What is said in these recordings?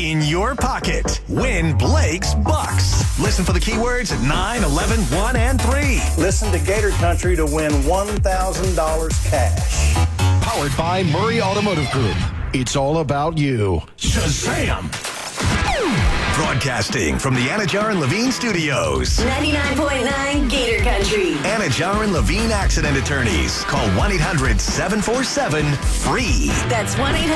in your pocket. Win Blake's Bucks. Listen for the keywords at 9, 11, 1, and 3. Listen to Gator Country to win $1,000 cash. Powered by Murray Automotive Group. It's all about you. Shazam! Broadcasting from the Anajar and Levine Studios. 99.9 Gator Country. Anajar and Levine Accident Attorneys. Call 1-800-747-FREE. That's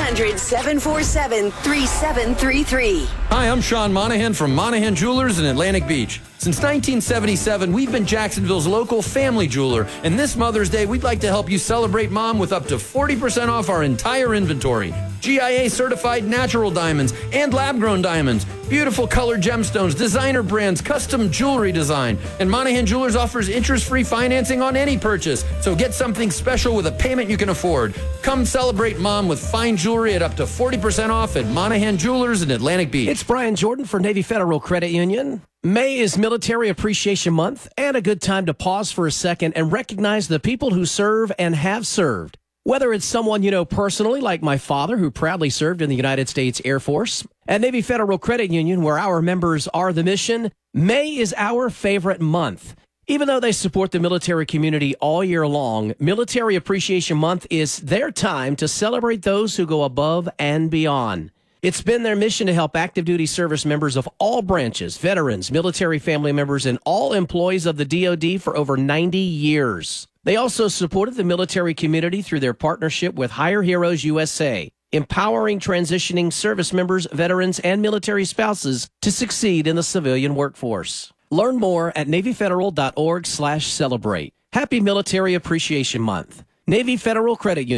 1-800-747-3733. Hi, I'm Sean Monahan from Monahan Jewelers in Atlantic Beach. Since 1977, we've been Jacksonville's local family jeweler, and this Mother's Day, we'd like to help you celebrate Mom with up to 40% off our entire inventory. GIA certified natural diamonds and lab-grown diamonds, beautiful colored gemstones, designer brands, custom jewelry design. And Monahan Jewelers offers interest-free financing on any purchase, so get something special with a payment you can afford. Come celebrate Mom with fine jewelry at up to 40% off at Monahan Jewelers in Atlantic Beach. It's Brian Jordan for Navy Federal Credit Union. May is Military Appreciation Month and a good time to pause for a second and recognize the people who serve and have served. Whether it's someone you know personally, like my father, who proudly served in the United States Air Force. At Navy Federal Credit Union, where our members are the mission, May is our favorite month. Even though they support the military community all year long, Military Appreciation Month is their time to celebrate those who go above and beyond. It's been their mission to help active duty service members of all branches, veterans, military family members, and all employees of the DoD for over 90 years. They also supported the military community through their partnership with Hire Heroes USA, empowering transitioning service members, veterans, and military spouses to succeed in the civilian workforce. Learn more at NavyFederal.org/celebrate. Happy Military Appreciation Month. Navy Federal Credit Union.